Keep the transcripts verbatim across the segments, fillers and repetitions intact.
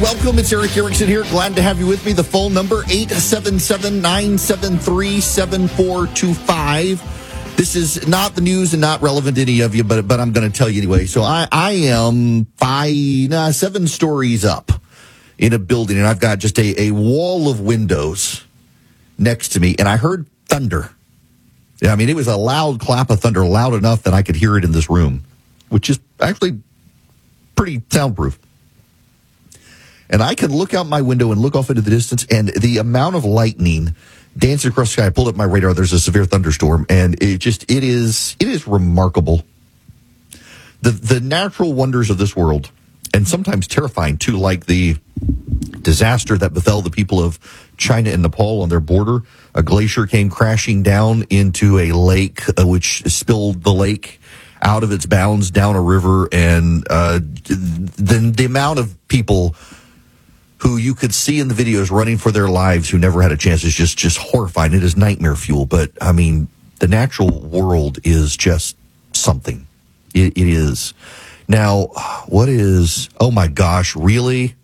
Welcome. It's Erick Erickson here. Glad to have you with me. The phone number, eight seven seven, nine seven three, seven four two five. This is not the news and not relevant to any of you, but but I'm going to tell you anyway. So I, I am five, nah, seven stories up in a building, and I've got just a, a wall of windows next to me, and I heard thunder. I mean, it was a loud clap of thunder, loud enough that I could hear it in this room, which is actually pretty soundproof. And I can look out my window and look off into the distance, and the amount of lightning dancing across the sky. I pulled up my radar. There's a severe thunderstorm, and it just it is it is remarkable. The the natural wonders of this world, and sometimes terrifying too, like the disaster that befell the people of China and Nepal on their border. A glacier came crashing down into a lake, uh, which spilled the lake out of its bounds down a river, and uh, then the amount of people who you could see in the videos running for their lives who never had a chance is just, just horrifying. It is nightmare fuel. But, I mean, the natural world is just something. It, it is. Now, what is... Oh, my gosh, really?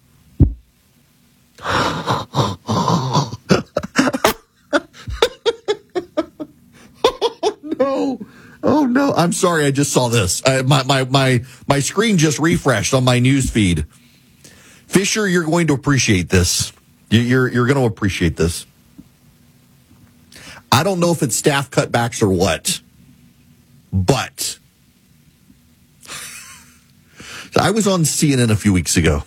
Oh, no. Oh, no. I'm sorry. I just saw this. Uh, my, my, my, my screen just refreshed on my news feed. Fisher, you're going to appreciate this. You're you're going to appreciate this. I don't know if it's staff cutbacks or what, but I was on C N N a few weeks ago,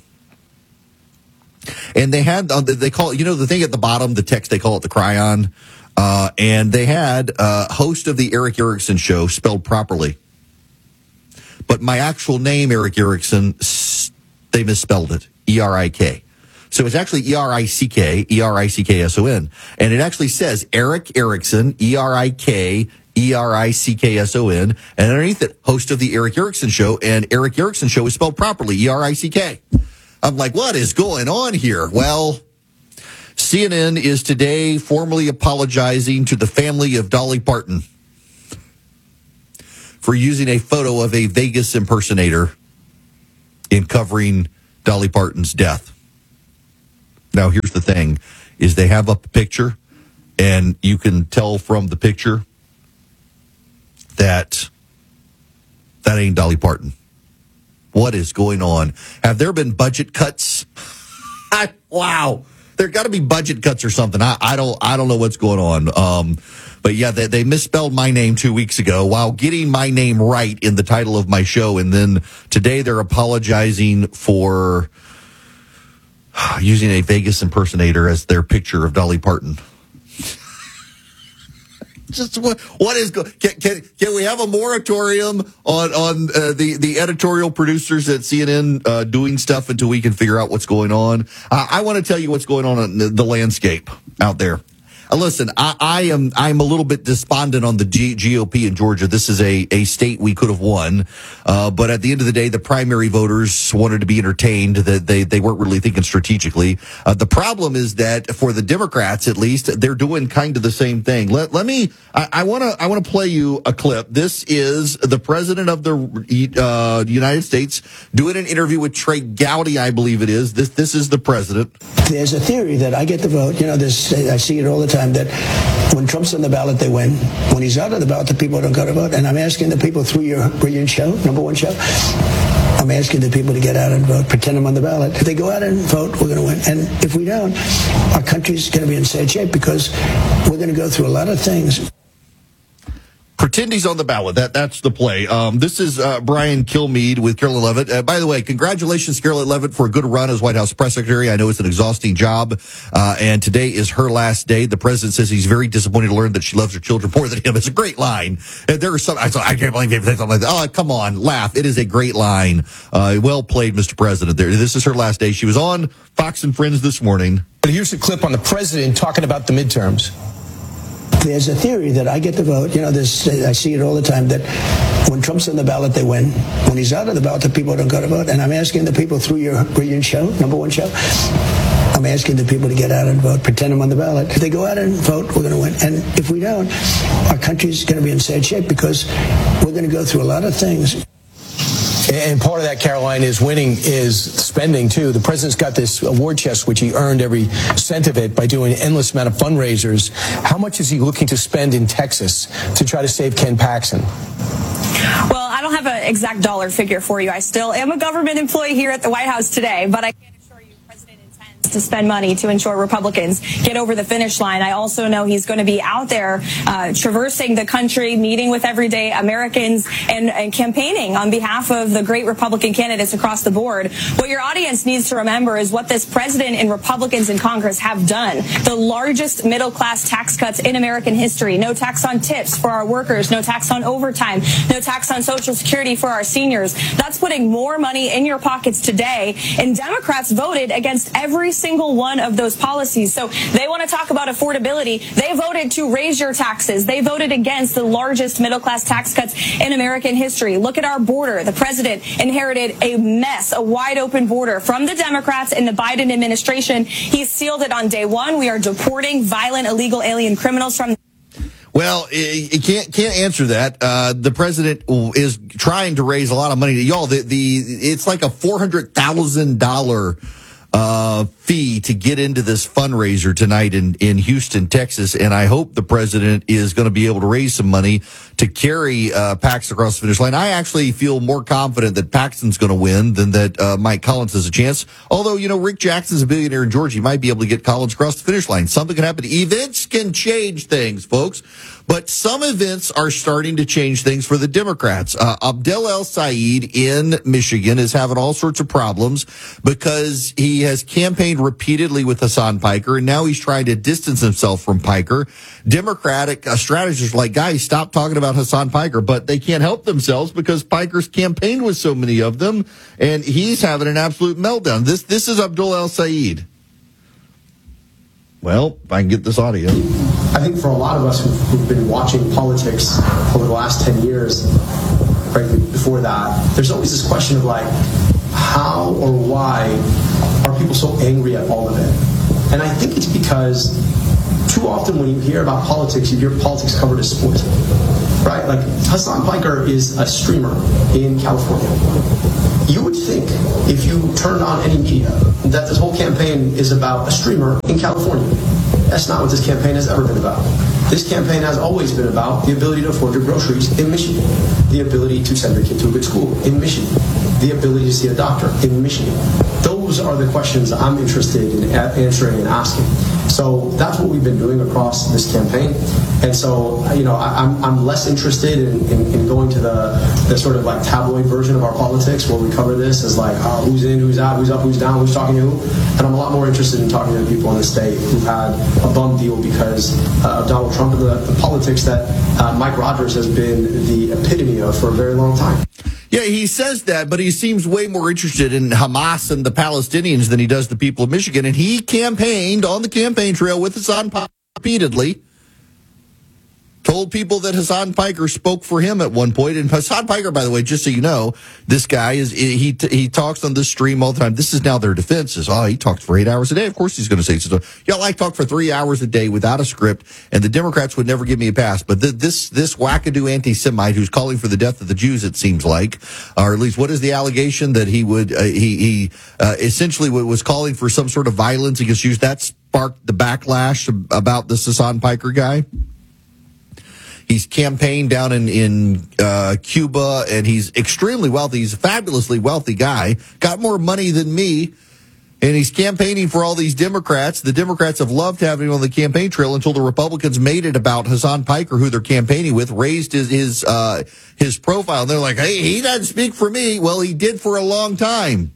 and they had they call it, you know, the thing at the bottom, the text, they call it the cryon, uh, and they had uh, host of the Erick Erickson Show spelled properly, but my actual name, Erick Erickson, they misspelled it. E R I K. So it's actually E R I C K, E R I C K S O N. And it actually says Erick Erickson, E R I K, E R I C K S O N. And underneath it, host of the Erick Erickson Show. And Erick Erickson Show is spelled properly, E R I C K. I'm like, what is going on here? Well, C N N is today formally apologizing to the family of Dolly Parton for using a photo of a Vegas impersonator in covering Dolly Parton's death. Now, here's the thing, is they have up a picture, and you can tell from the picture that that ain't Dolly Parton. What is going on? Have there been budget cuts? I, wow. There got to be budget cuts or something. I, I don't I don't know what's going on. Um, but yeah, they, they misspelled my name two weeks ago while getting my name right in the title of my show. And then today they're apologizing for using a Vegas impersonator as their picture of Dolly Parton. Just what, what is going? Can, can can we have a moratorium on on uh, the the editorial producers at C N N uh, doing stuff until we can figure out what's going on? Uh, I want to tell you what's going on in the, the landscape out there. Uh, listen, I, I am I'm a little bit despondent on the G- GOP in Georgia. This is a, a state we could have won, uh, but at the end of the day, the primary voters wanted to be entertained. That they they weren't really thinking strategically. Uh, the problem is that for the Democrats, at least, they're doing kind of the same thing. Let let me. I want to I want to play you a clip. This is the president of the uh, United States doing an interview with Trey Gowdy, I believe it is. This this is the president. There's a theory that I get the vote. You know, this I see it all the time. That when Trump's on the ballot, they win. When he's out of the ballot, the people don't go to vote. And I'm asking the people through your brilliant show, number one show, I'm asking the people to get out and vote, pretend I'm on the ballot. If they go out and vote, we're going to win. And if we don't, our country's going to be in sad shape because we're going to go through a lot of things. Pretend he's on the ballot. That that's the play. Um, this is uh, Brian Kilmeade with Carolyn Levitt. Uh, by the way, congratulations, Carolyn Levitt, for a good run as White House press secretary. I know it's an exhausting job, uh, and today is her last day. The president says he's very disappointed to learn that she loves her children more than him. It's a great line. And there are some. I, I can't believe they say something like that. Oh, come on, laugh. It is a great line. Uh, well played, Mister President. There. This is her last day. She was on Fox and Friends this morning. But here's a clip on the president talking about the midterms. There's a theory that I get the vote. You know, this I see it all the time. That when Trump's on the ballot, they win. When he's out of the ballot, the people don't go to vote. And I'm asking the people through your brilliant show, number one show, I'm asking the people to get out and vote, pretend I'm on the ballot. If they go out and vote, we're going to win. And if we don't, our country's going to be in sad shape because we're going to go through a lot of things. And part of that, Caroline, is winning is spending, too. The president's got this award chest, which he earned every cent of it by doing an endless amount of fundraisers. How much is he looking to spend in Texas to try to save Ken Paxton? Well, I don't have an exact dollar figure for you. I still am a government employee here at the White House today, but I can assure you the president intends to spend money to ensure Republicans get over the finish line. I also know he's going to be out there uh, traversing the country, meeting with everyday Americans and, and campaigning on behalf of the great Republican candidates across the board. What your audience needs to remember is what this president and Republicans in Congress have done. The largest middle-class tax cuts in American history. No tax on tips for our workers. No tax on overtime. No tax on Social Security for our seniors. That's putting more money in your pockets today. And Democrats voted against every single one of those policies. So they want to talk about affordability. They voted to raise your taxes. They voted against the largest middle-class tax cuts in American history. Look at our border. The president inherited a mess, a wide-open border from the Democrats and the Biden administration. He sealed it on day one. We are deporting violent, illegal alien criminals from... Well, you can't can't answer that. Uh, the president is trying to raise a lot of money. Y'all, the, the it's like a four hundred thousand dollars uh, fee to get into this fundraiser tonight in, in Houston, Texas. And I hope the president is going to be able to raise some money to carry uh, Paxton across the finish line. I actually feel more confident that Paxton's going to win than that uh, Mike Collins has a chance. Although, you know, Rick Jackson's a billionaire in Georgia. He might be able to get Collins across the finish line. Something can happen. Events can change things, folks. But some events are starting to change things for the Democrats. Uh, Abdel El-Sayed in Michigan is having all sorts of problems because he has campaigned repeatedly with Hassan Piker, and now he's trying to distance himself from Piker. Democratic uh, strategists are like, guys, stop talking about Hassan Piker, but they can't help themselves because Piker's campaigned with so many of them, and he's having an absolute meltdown. This this is Abdel El-Sayed. Well, if I can get this audio. I think for a lot of us who've, who've been watching politics over the last ten years, frankly, before that, there's always this question of like, how or why are people so angry at all of it? And I think it's because too often when you hear about politics, you hear politics covered as sport, right? Like Hassan Piker is a streamer in California. You would think if you turned on any media that this whole campaign is about a streamer in California. That's not what this campaign has ever been about. This campaign has always been about the ability to afford your groceries in Michigan, the ability to send your kid to a good school in Michigan, the ability to see a doctor in Michigan. Those are the questions I'm interested in answering and asking. So that's what we've been doing across this campaign. And so, you know, I, I'm, I'm less interested in, in, in going to the, the sort of like tabloid version of our politics where we cover this as like, oh, who's in, who's out, who's up, who's down, who's talking to who. And I'm a lot more interested in talking to the people in the state who had a bum deal because uh, of Donald Trump and the, the politics that uh, Mike Rogers has been the epitome of for a very long time. Yeah, he says that, but he seems way more interested in Hamas and the Palestinians than he does the people of Michigan. And he campaigned on the campaign trail with Hassan Piker repeatedly. Told people that Hassan Piker spoke for him at one point. And Hassan Piker, by the way, just so you know, this guy is he he talks on this stream all the time. This is now their defense. Is oh, he talks for eight hours a day. Of course he's going to say so. Y'all, I talk for three hours a day without a script, and the Democrats would never give me a pass. But th- this this wackadoo anti-Semite who's calling for the death of the Jews, it seems like, or at least what is the allegation that he would uh, he he uh, essentially was calling for some sort of violence against Jews. That sparked the backlash about this Hassan Piker guy. He's campaigned down in, in uh, Cuba, and he's extremely wealthy. He's a fabulously wealthy guy, got more money than me, and he's campaigning for all these Democrats. The Democrats have loved having him on the campaign trail until the Republicans made it about Hassan Piker, who they're campaigning with, raised his his, uh, his profile. And they're like, hey, he doesn't speak for me. Well, he did for a long time.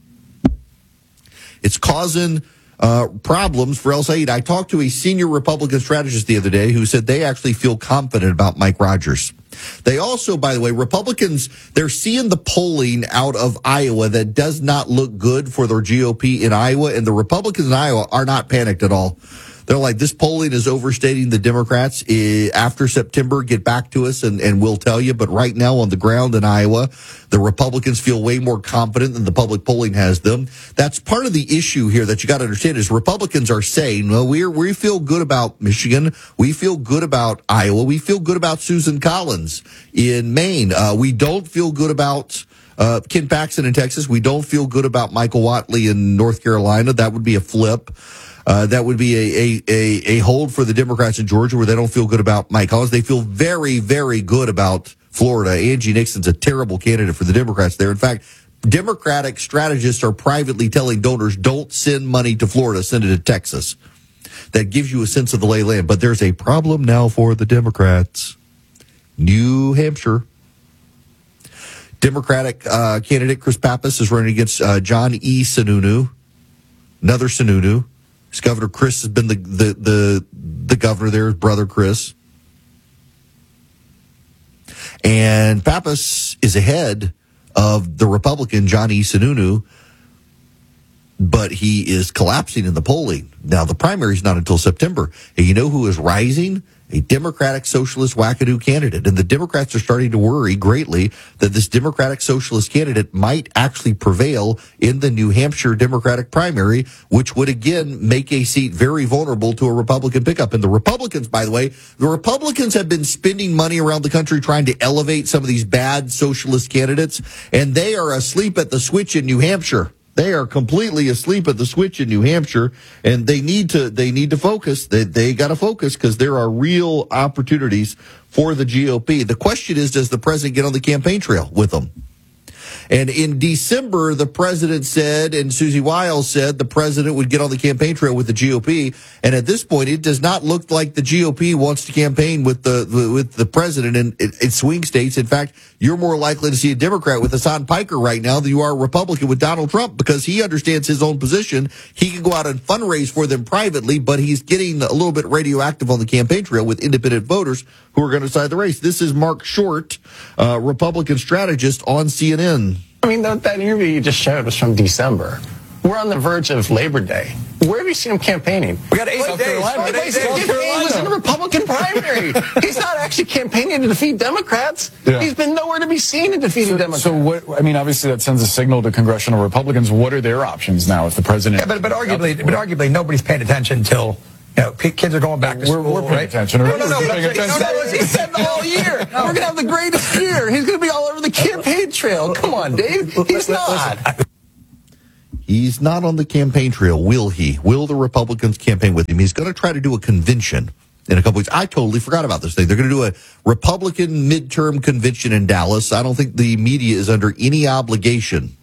It's causing Uh, problems for El-Sayed. I talked to a senior Republican strategist the other day who said they actually feel confident about Mike Rogers. They also, by the way, Republicans, they're seeing the polling out of Iowa that does not look good for their G O P in Iowa, and the Republicans in Iowa are not panicked at all. They're like, this polling is overstating the Democrats. After September, get back to us and, and we'll tell you. But right now on the ground in Iowa, the Republicans feel way more confident than the public polling has them. That's part of the issue here that you got to understand is Republicans are saying, well, we we feel good about Michigan. We feel good about Iowa. We feel good about Susan Collins in Maine. Uh, we don't feel good about uh, Ken Paxton in Texas. We don't feel good about Michael Whatley in North Carolina. That would be a flip. Uh, that would be a, a, a, a hold for the Democrats in Georgia, where they don't feel good about Mike Collins. They feel very, very good about Florida. Angie Nixon's a terrible candidate for the Democrats there. In fact, Democratic strategists are privately telling donors, don't send money to Florida, send it to Texas. That gives you a sense of the lay of the land. But there's a problem now for the Democrats. New Hampshire. Democratic uh, candidate Chris Pappas is running against uh, John E. Sununu. Another Sununu. His governor Chris has been the, the, the, the governor there, his brother Chris. And Pappas is ahead of the Republican John E. Sununu, but he is collapsing in the polling. Now, the primary is not until September. And you know who is rising? A Democratic Socialist wackadoo candidate. And the Democrats are starting to worry greatly that this Democratic Socialist candidate might actually prevail in the New Hampshire Democratic primary, which would again make a seat very vulnerable to a Republican pickup. And the Republicans, by the way, the Republicans have been spending money around the country trying to elevate some of these bad socialist candidates, and they are asleep at the switch in New Hampshire. They are completely asleep at the switch in New Hampshire, and they need to they need to focus. They they got to focus because there are real opportunities for the G O P. The question is, does the president get on the campaign trail with them? And in December, the president said, and Susie Wiles said, the president would get on the campaign trail with the G O P. And at this point, it does not look like the G O P wants to campaign with the with the president in, in swing states. In fact, you're more likely to see a Democrat with Hassan Piker right now than you are a Republican with Donald Trump, because he understands his own position. He can go out and fundraise for them privately, but he's getting a little bit radioactive on the campaign trail with independent voters who are going to decide the race. This is Mark Short, uh, Republican strategist on C N N. I mean, that, that interview you just showed was from December. We're on the verge of Labor Day. Where have you seen him campaigning? We got eight Wait, days. Wait, wait, South He was in the Republican primary. He's not actually campaigning to defeat Democrats. Yeah. He's been nowhere to be seen in defeating so, Democrats. So what? I mean, obviously that sends a signal to congressional Republicans. What are their options now if the president? Yeah, but but arguably, but arguably, nobody's paying attention until. You know, kids are going back to we're, school. We're paying right? attention. No, no, no. We're no, paying no, attention. no, no, He said the whole year. We're going to have the greatest year. He's going to be all over the campaign trail. Come on, Dave. He's not. He's not on the campaign trail, will he? Will the Republicans campaign with him? He's going to try to do a convention in a couple weeks. I totally forgot about this thing. They're going to do a Republican midterm convention in Dallas. I don't think the media is under any obligation,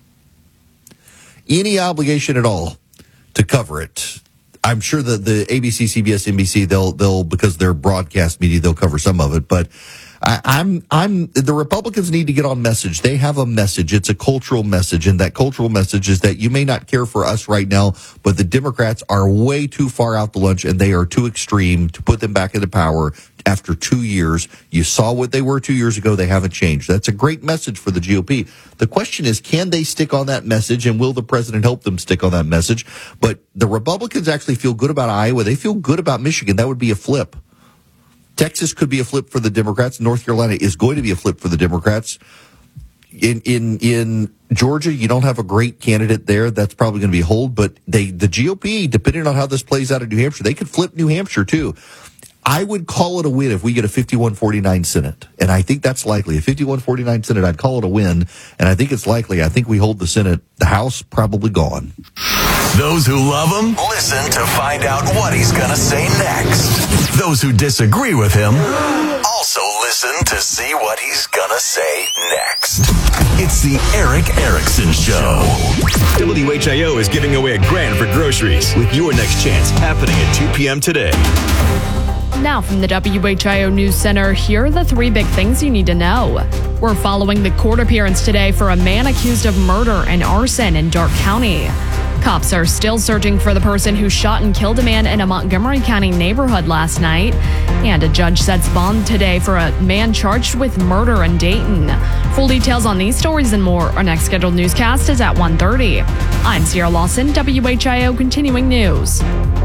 any obligation at all to cover it. I'm sure that the A B C, C B S, N B C, they'll, they'll, because they're broadcast media, they'll cover some of it. But I, I'm, I'm, the Republicans need to get on message. They have a message. It's a cultural message. And that cultural message is that you may not care for us right now, but the Democrats are way too far out to lunch and they are too extreme to put them back into power after two years. You saw what they were two years ago. They haven't changed. That's a great message for the G O P. The question is, can they stick on that message, and will the president help them stick on that message? But the Republicans actually feel good about Iowa. They feel good about Michigan. That would be a flip. Texas could be a flip for the Democrats. North Carolina is going to be a flip for the Democrats. In in in Georgia, you don't have a great candidate there. That's probably going to be a hold. But they the G O P, depending on how this plays out in New Hampshire, they could flip New Hampshire too. I would call it a win if we get a fifty-one forty-nine Senate. And I think that's likely. A fifty-one forty-nine Senate, I'd call it a win. And I think it's likely. I think we hold the Senate. The House, probably gone. Those who love him, listen to find out what he's going to say next. Those who disagree with him, also listen to see what he's going to say next. It's the Erick Erickson Show. W H I O is giving away a grand for groceries with your next chance happening at two p.m. today. Now from the W H I O News Center, here are the three big things you need to know. We're following the court appearance today for a man accused of murder and arson in Darke County. Cops are still searching for the person who shot and killed a man in a Montgomery County neighborhood last night. And a judge sets bond today for a man charged with murder in Dayton. Full details on these stories and more. Our next scheduled newscast is at one thirty. I'm Sierra Lawson, W H I O Continuing News.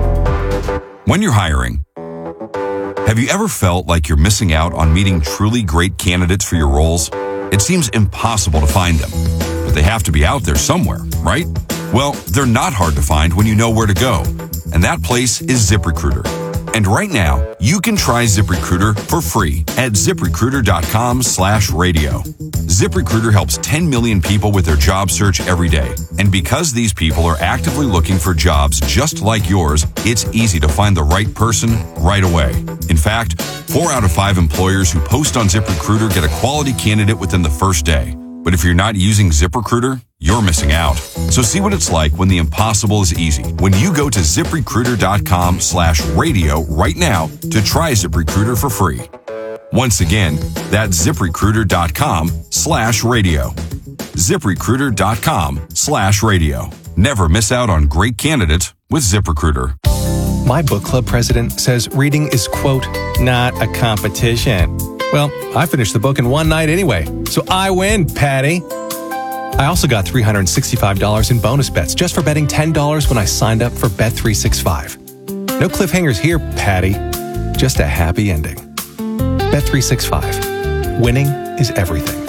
When you're hiring, have you ever felt like you're missing out on meeting truly great candidates for your roles? It seems impossible to find them, but they have to be out there somewhere, right? Well, they're not hard to find when you know where to go, and that place is ZipRecruiter. And right now, you can try ZipRecruiter for free at ZipRecruiter.com slash radio. ZipRecruiter helps ten million people with their job search every day. And because these people are actively looking for jobs just like yours, it's easy to find the right person right away. In fact, four out of five employers who post on ZipRecruiter get a quality candidate within the first day. But if you're not using ZipRecruiter, you're missing out. So see what it's like when the impossible is easy. When you go to ZipRecruiter.com slash radio right now to try ZipRecruiter for free. Once again, that's ZipRecruiter.com slash radio. ZipRecruiter.com slash radio. Never miss out on great candidates with ZipRecruiter. My book club president says reading is, quote, not a competition. Well, I finished the book in one night anyway, so I win, Patty. I also got three hundred sixty-five dollars in bonus bets just for betting ten dollars when I signed up for Bet three sixty-five. No cliffhangers here, Patty. Just a happy ending. Bet three sixty-five. Winning is everything.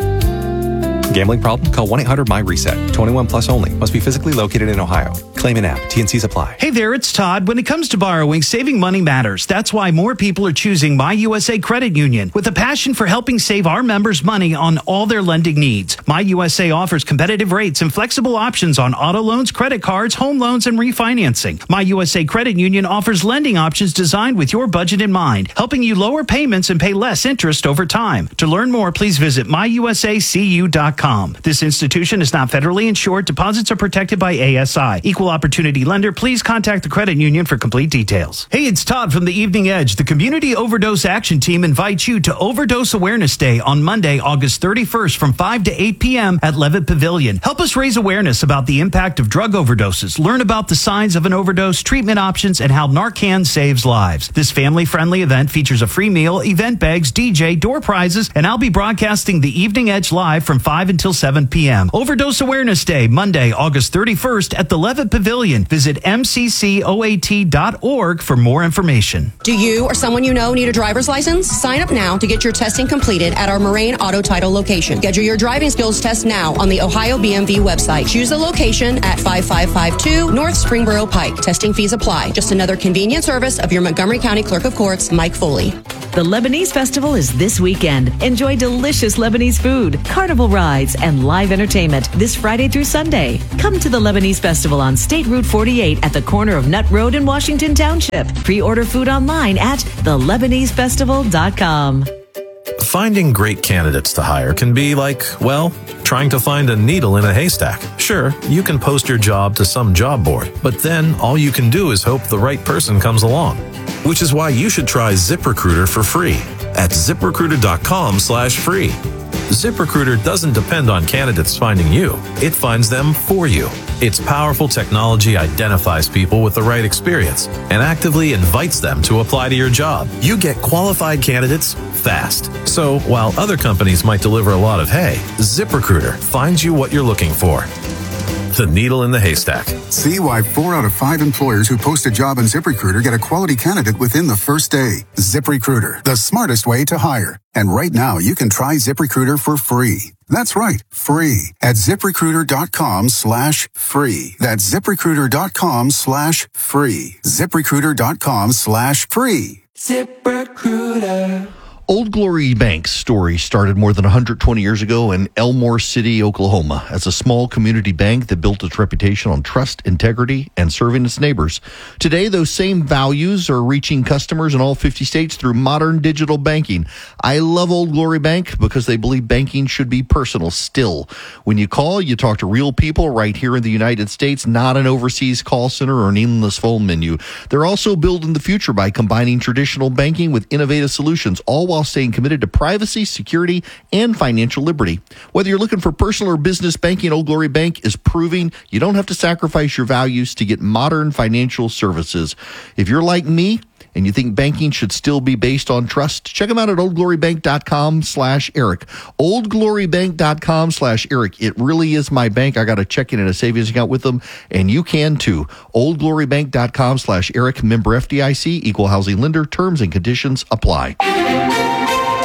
Gambling problem? Call one eight hundred M Y reset. twenty-one plus only. Must be physically located in Ohio. Claim in app. T and Cs apply. Hey there, it's Todd. When it comes to borrowing, saving money matters. That's why more people are choosing My U S A Credit Union. With a passion for helping save our members money on all their lending needs, My U S A offers competitive rates and flexible options on auto loans, credit cards, home loans, and refinancing. My U S A Credit Union offers lending options designed with your budget in mind, helping you lower payments and pay less interest over time. To learn more, please visit my u s a c u dot com. This institution is not federally insured. Deposits are protected by A S I. Equal opportunity lender. Please contact the credit union for complete details. Hey, it's Todd from the Evening Edge. The Community Overdose Action Team invites you to Overdose Awareness Day on Monday, August thirty-first from five to eight p.m. at Levitt Pavilion. Help us raise awareness about the impact of drug overdoses. Learn about the signs of an overdose, treatment options, and how Narcan saves lives. This family-friendly event features a free meal, event bags, D J, door prizes, and I'll be broadcasting the Evening Edge live from five until seven p.m. Overdose Awareness Day, Monday, August thirty-first at the Levitt Pavilion. Visit m c c o a t dot org for more information. Do you or someone you know need a driver's license? Sign up now to get your testing completed at our Moraine Auto Title location. Schedule your driving skills test now on the Ohio B M V website. Choose a location at five five five two North Springboro Pike. Testing fees apply. Just another convenient service of your Montgomery County Clerk of Courts, Mike Foley. The Lebanese Festival is this weekend. Enjoy delicious Lebanese food, carnival rides, and live entertainment this Friday through Sunday. Come to the Lebanese Festival on State Route forty-eight at the corner of Nutt Road in Washington Township. Pre-order food online at the lebanese festival dot com. Finding great candidates to hire can be like, well, trying to find a needle in a haystack. Sure, you can post your job to some job board, but then all you can do is hope the right person comes along. Which is why you should try ZipRecruiter for free at ZipRecruiter.com slash free. ZipRecruiter doesn't depend on candidates finding you. It finds them for you. Its powerful technology identifies people with the right experience and actively invites them to apply to your job. You get qualified candidates fast. So while other companies might deliver a lot of hay, ZipRecruiter finds you what you're looking for. The needle in the haystack. See why four out of five employers who post a job on ZipRecruiter get a quality candidate within the first day. ZipRecruiter, the smartest way to hire. And right now, you can try ZipRecruiter for free. That's right, free at ZipRecruiter.com slash free. That's ZipRecruiter.com slash free. ZipRecruiter.com slash free. ZipRecruiter. Old Glory Bank's story started more than one hundred twenty years ago in Elmore City, Oklahoma, as a small community bank that built its reputation on trust, integrity, and serving its neighbors. Today, those same values are reaching customers in all fifty states through modern digital banking. I love Old Glory Bank because they believe banking should be personal still. When you call, you talk to real people right here in the United States, not an overseas call center or an endless phone menu. They're also building the future by combining traditional banking with innovative solutions, all while staying committed to privacy, security, and financial liberty. Whether you're looking for personal or business banking, Old Glory Bank is proving you don't have to sacrifice your values to get modern financial services. If you're like me and you think banking should still be based on trust, check them out at oldglorybank.com slash Eric. oldglorybank.com slash Eric. It really is my bank. I got a checking and a savings account with them, and you can too. oldglorybank.com slash Eric. Member F D I C, equal housing lender. Terms and conditions apply.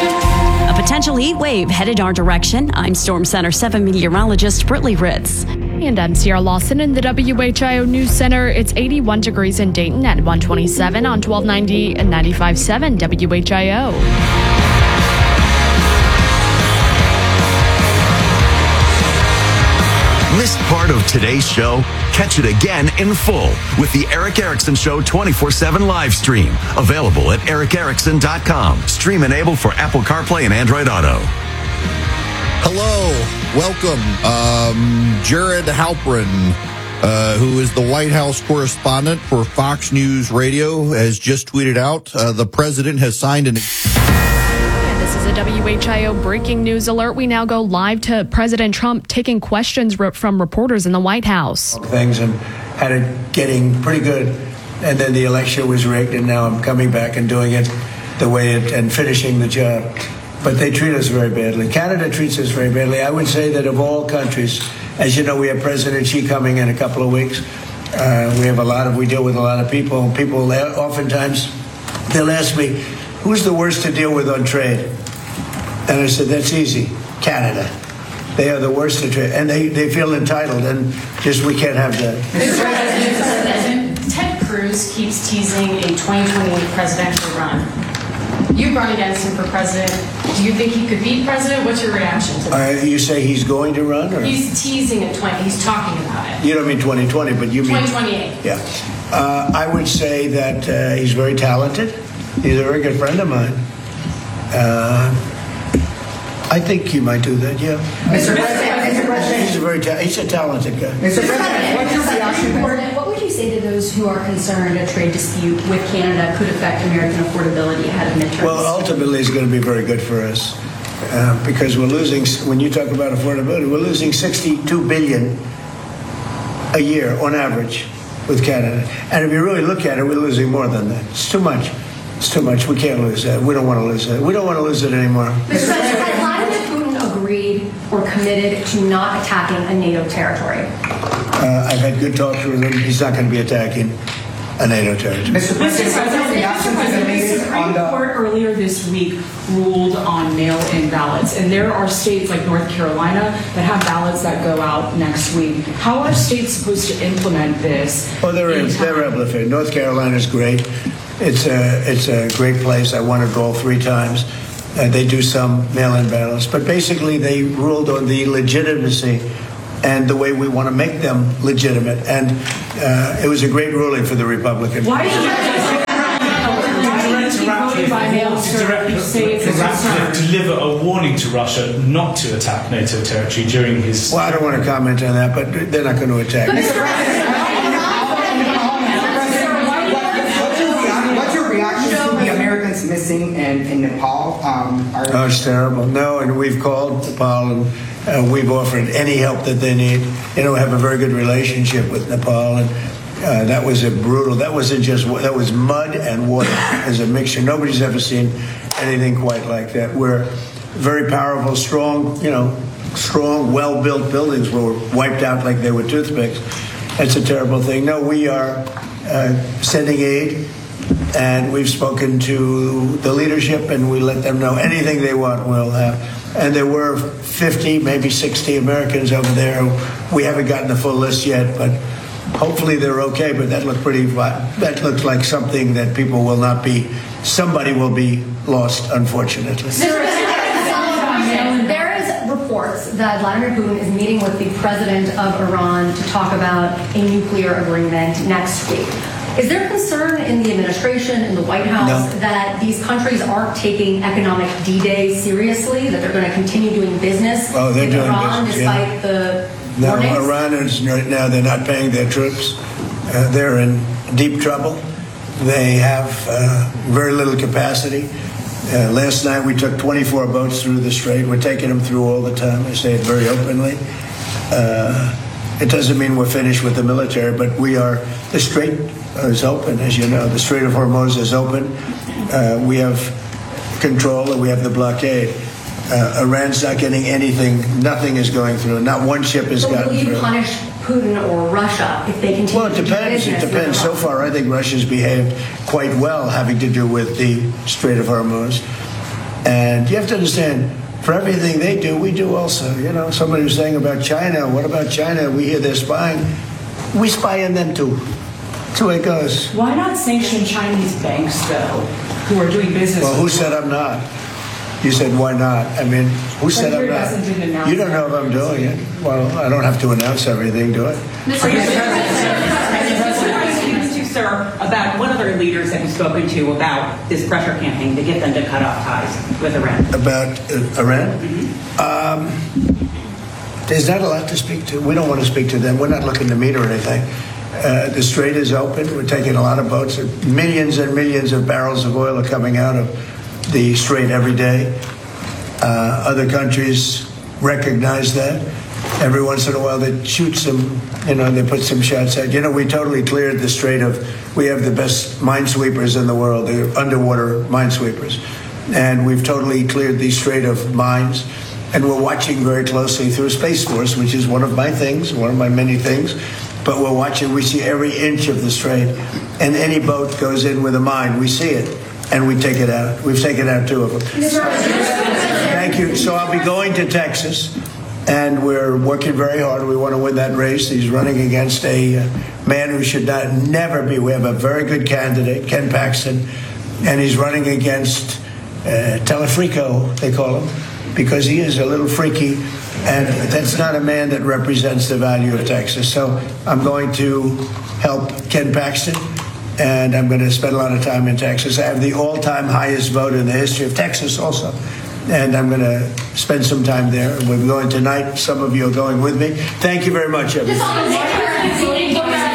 A potential heat wave headed our direction. I'm Storm Center seven meteorologist Britley Ritz. And I'm Sierra Lawson in the W H I O News Center. It's eighty-one degrees in Dayton at one twenty-seven on twelve ninety and ninety-five point seven W H I O. Missed part of today's show? Catch it again in full with the Eric Erickson Show twenty-four seven live stream. Available at eric erickson dot com. Stream enabled for Apple CarPlay and Android Auto. Hello, welcome. Um, Jared Halpern, uh, who is the White House correspondent for Fox News Radio, has just tweeted out uh, the president has signed an... This is a W H I O breaking news alert. We now go live to President Trump taking questions from reporters in the White House. Things and had it getting pretty good, and then the election was rigged, and now I'm coming back and doing it the way it and finishing the job. But they treat us very badly. Canada treats us very badly. I would say that of all countries, as you know, we have President Xi coming in a couple of weeks. Uh, we have a lot of, we deal with a lot of people. People oftentimes, they'll ask me, who's the worst to deal with on trade? And I said, that's easy, Canada. They are the worst to trade. And they, they feel entitled, and just we can't have that. Mister President, Ted Cruz keeps teasing a twenty twenty-eight presidential run. You've run against him for president. Do you think he could be president? What's your reaction to that? Uh, you say he's going to run? Or? He's teasing at twenty. He's talking about it. You don't mean twenty twenty, but you mean... twenty twenty-eight. Yeah. Uh, I would say that uh, he's very talented. He's a very good friend of mine. Uh, I think he might do that, yeah. Mister President, Mister President. He's a very ta- he's a talented guy. Mister President, what's your reaction? What would you say to those who are concerned a trade dispute with Canada could affect American affordability ahead of midterms? Well, ultimately, it's going to be very good for us uh, because we're losing. When you talk about affordability, we're losing sixty-two billion a year on average with Canada. And if you really look at it, we're losing more than that. It's too much. It's too much. We can't lose that. We don't want to lose that. We don't want to lose it anymore. Mister President, has Vladimir Putin agreed or committed to not attacking a NATO territory? Uh, I've had good talks with him. He's not going to be attacking a NATO territory. Mister President, Mister President, the Supreme Court earlier this week ruled on mail-in ballots, and there are states like North Carolina that have ballots that go out next week. How are states supposed to implement this? Oh, they're in, they're amplified. North Carolina's great. It's a it's a great place. I won a goal three times. Uh, they do some mail-in ballots, but basically they ruled on the legitimacy and the way we want to make them legitimate. And uh, it was a great ruling for the Republican. Why did you vote by mail, sir? You say it's a concern. Deliver a warning to Russia not to attack NATO territory during his... Well, I don't want to comment on that, but they're not going to attack. What's your reaction to the Americans missing in, in Nepal? Um, are oh, it's terrible. No, and we've called Nepal and uh, we've offered any help that they need. You know, we have a very good relationship with Nepal, and uh, that was a brutal, that wasn't just, that was mud and water as a mixture. Nobody's ever seen anything quite like that. We're very powerful, strong, you know, strong, well-built buildings were wiped out like they were toothpicks. That's a terrible thing. No, we are uh, sending aid, and we've spoken to the leadership, and we let them know anything they want, we'll have. And there were fifty, maybe sixty Americans over there. We haven't gotten the full list yet, but hopefully they're okay. But that looked pretty, that looks like something that people will not be, somebody will be lost, unfortunately. There is reports that Vladimir Putin is meeting with the president of Iran to talk about a nuclear agreement next week. Is there concern in the administration, in the White House, no. that these countries aren't taking economic D-Day seriously, that they're going to continue doing business oh, they're with doing Iran business, despite yeah. the no, warnings? Iran is right now, they're not paying their troops. Uh, they're in deep trouble. They have uh, very little capacity. Uh, last night we took twenty-four boats through the strait. We're taking them through all the time. I say it very openly. Uh, it doesn't mean we're finished with the military, but we are, the strait is open, as you know. The Strait of Hormuz is open. Uh, we have control and we have the blockade. Uh, Iran's not getting anything. Nothing is going through. Not one ship has so gotten will you through. Punish Putin or Russia if they continue well, it to depends. do It business depends. So far, I think Russia's behaved quite well having to do with the Strait of Hormuz. And you have to understand, for everything they do, we do also. You know, somebody was saying about China, what about China? We hear they're spying. We spy on them too. That's the way it goes. Why not sanction Chinese banks, though, who are doing business? Well, who said I'm not? You said, why not? I mean, who said I'm not? You don't know if I'm doing it. Well, I don't have to announce everything, do I? Mister President, sir, about what other leaders have you spoken to about this pressure campaign to get them to cut off ties with Iran? About uh, Iran? Mm-hmm. Um, there's not a lot to speak to. We don't want to speak to them. We're not looking to meet or anything. Uh, the strait is open. We're taking a lot of boats. Millions and millions of barrels of oil are coming out of the strait every day. Uh, other countries recognize that. Every once in a while they shoot some, you know, they put some shots out. You know, we totally cleared the strait of, we have the best minesweepers in the world, the underwater minesweepers. And we've totally cleared the strait of mines. And we're watching very closely through Space Force, which is one of my things, one of my many things. But we're watching, we see every inch of the strait. And any boat goes in with a mine, we see it. And we take it out. We've taken out two of them. Thank you. So I'll be going to Texas, and we're working very hard. We want to win that race. He's running against a uh, man who should not never be. We have a very good candidate, Ken Paxton, and he's running against uh, Telefrico, they call him, because he is a little freaky, and that's not a man that represents the value of Texas. So I'm going to help Ken Paxton. And I'm going to spend a lot of time in Texas. I have the all-time highest vote in the history of Texas also. And I'm going to spend some time there. We're going tonight. Some of you are going with me. Thank you very much, everyone.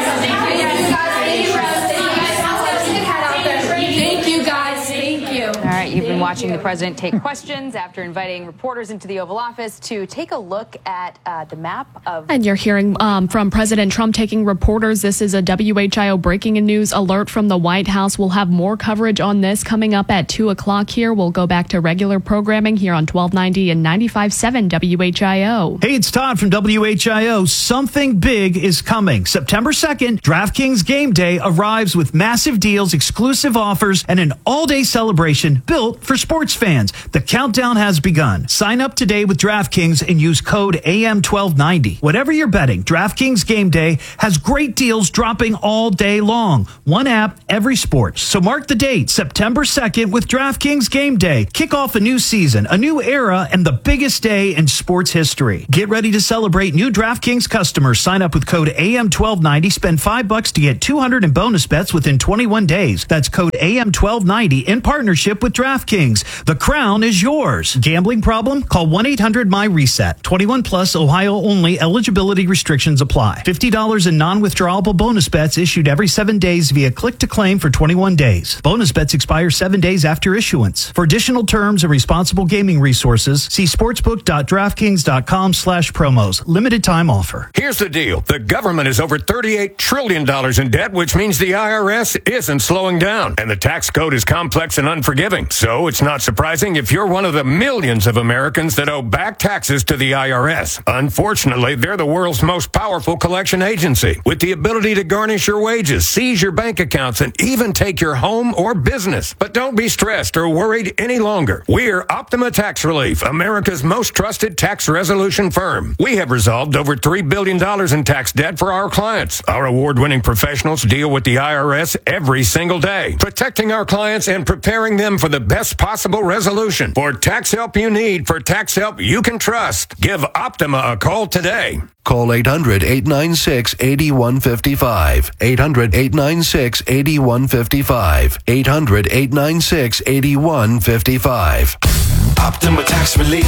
You've been watching the president take questions after inviting reporters into the Oval Office to take a look at uh, the map of... And you're hearing um, from President Trump taking reporters. This is a W H I O breaking news alert from the White House. We'll have more coverage on this coming up at two o'clock here. We'll go back to regular programming here on twelve ninety and ninety-five point seven W H I O. Hey, it's Todd from W H I O. Something big is coming. September second, DraftKings Game Day arrives with massive deals, exclusive offers, and an all-day celebration built for sports fans. The countdown has begun. Sign up today with DraftKings and use code A M twelve ninety. Whatever you're betting, DraftKings Game Day has great deals dropping all day long. One app, every sport. So mark the date, September second with DraftKings Game Day. Kick off a new season, a new era, and the biggest day in sports history. Get ready to celebrate new DraftKings customers. Sign up with code A M twelve ninety. Spend five bucks to get two hundred in bonus bets within twenty-one days. That's code A M twelve ninety in partnership with DraftKings. The crown is yours. Gambling problem? Call one eight hundred my reset. twenty-one plus, Ohio only. Eligibility restrictions apply. fifty dollars in non-withdrawable bonus bets issued every seven days via click to claim for twenty-one days. Bonus bets expire seven days after issuance. For additional terms and responsible gaming resources, see sportsbook.draftkings.com slash promos. Limited time offer. Here's the deal. The government is over thirty-eight trillion dollars in debt, which means the I R S isn't slowing down. And the tax code is complex and unforgiving. So it's not surprising if you're one of the millions of Americans that owe back taxes to the I R S. Unfortunately, they're the world's most powerful collection agency, with the ability to garnish your wages, seize your bank accounts, and even take your home or business. But don't be stressed or worried any longer. We're Optima Tax Relief, America's most trusted tax resolution firm. We have resolved over three billion dollars in tax debt for our clients. Our award-winning professionals deal with the I R S every single day, protecting our clients and preparing them for the best possible resolution. For tax help you need, for tax help you can trust, give Optima a call today. Call eight hundred, eight nine six, eight one five five. eight hundred, eight nine six, eight one five five. eight hundred, eight nine six, eight one five five. Optima Tax Relief.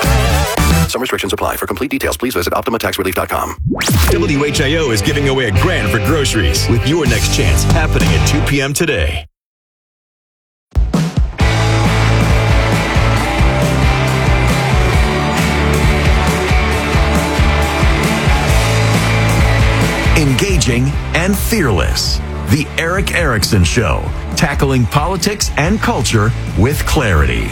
Some restrictions apply. For complete details, please visit optima tax relief dot com. W H I O is giving away a grand for groceries with your next chance happening at two p.m. today. Engaging and fearless. The Eric Erickson Show, tackling politics and culture with clarity.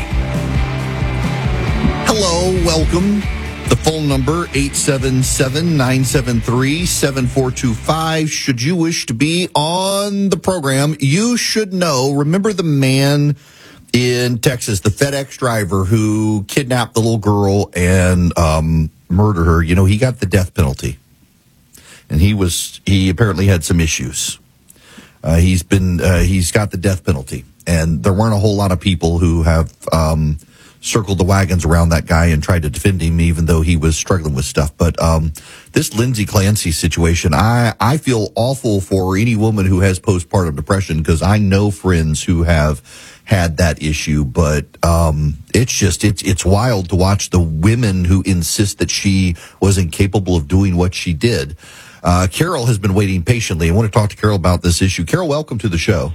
Hello, welcome. The phone number, eight seven seven, nine seven three, seven four two five. Should you wish to be on the program, you should know. Remember the man in Texas, the FedEx driver who kidnapped the little girl and um, murdered her, you know, he got the death penalty. And he was, he apparently had some issues. Uh, he's been, uh, he's got the death penalty. And there weren't a whole lot of people who have um, circled the wagons around that guy and tried to defend him, even though he was struggling with stuff. But um, this Lindsay Clancy situation, I, I feel awful for any woman who has postpartum depression, because I know friends who have had that issue. But um, it's just, it's, it's wild to watch the women who insist that she was incapable of doing what she did. Uh, Carol has been waiting patiently. I want to talk to Carol about this issue. Carol, welcome to the show.